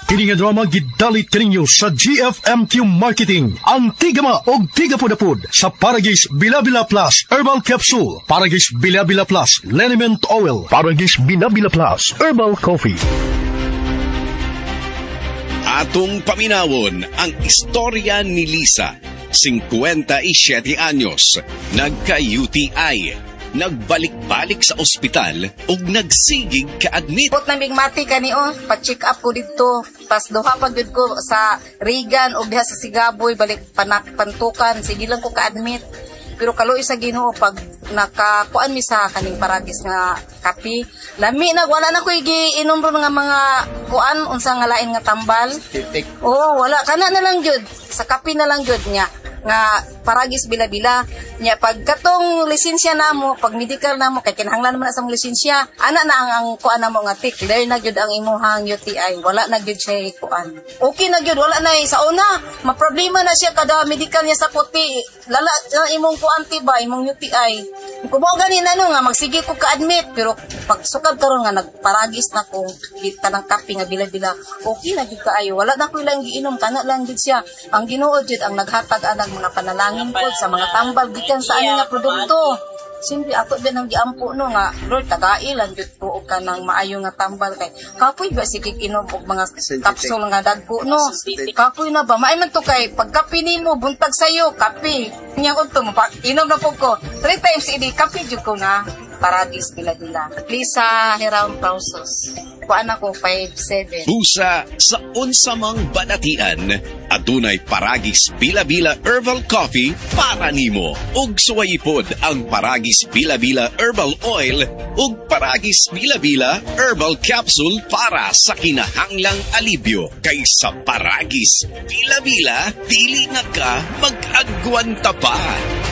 Kini nga drama gidalit kaninyo sa GFMQ Marketing. Ang tigama og tigapudapud sa Paragis Bilabila Plus Herbal Capsule, Paragis Bilabila Plus Liniment Oil, Paragis Bilabila Plus Herbal Coffee. Atong paminawon ang istorya ni Lisa, 57 anyos, nagka-UTI. Nagbalik-balik sa ospital ug nagsigig ka-admit. Put naming mati kani pa-check up ko dito. Pas duha pa gyud ko sa Regan ug diha sa Sigaboy balik pantukan. Sige lang ko ka-admit. Pero kaloy sa Ginoo pag nakakuan mi sa kaning Paragis nga kape, lami na wala na ko giinom ron nga mga kuan unsa nga lain nga tambal. Wala kana na lang gyud. Sa kape na lang gyud nga Paragis Bilabila nya pag katong lisensya namo pag medical namo kay kinahanglan naman sa lisensya ana na ang kuan namo nga tik clear na gyud ang imuhang UTI wala na gyud siya kuan okay na gyud wala na sa una maproblema na siya kada medical niya sa puti lala imong kuan tiba imong UTI kumo gani na nga magsige ko ka-admit pero pag sukad karon nga nagparagis na ko tanang kape nga Bilabila okay na gyud kaayo wala na ko ilang giinom kana lang gyud siya ang Ginoo gyud ang naghatag anang mga panalangin po sa mga tambal gikan sa ani nga produkto. Simple ako din ang giampo no nga Lord tagai lang jud ko og kanang maayo nga tambal kay kapoy ba sige inom og mga capsule nga dagko no. Kapoy na ba maay man to kay pagkape nimo buntag sayo kape. Nya unto inom na pug ko 3 times idi kape jud ko na Paragis Bilabila. Lisa Heraun Pausos. Kuan ako 5'7". Busa sa unsamang banatian, adunay Paragis Bilabila Herbal Coffee para nimo. Ug suwayipod ang Paragis Bilabila Herbal Oil ug Paragis Bilabila Herbal Capsule para sa kinahanglang alibyo. Kaysa Paragis Bilabila, dili na ka mag-agwanta pa.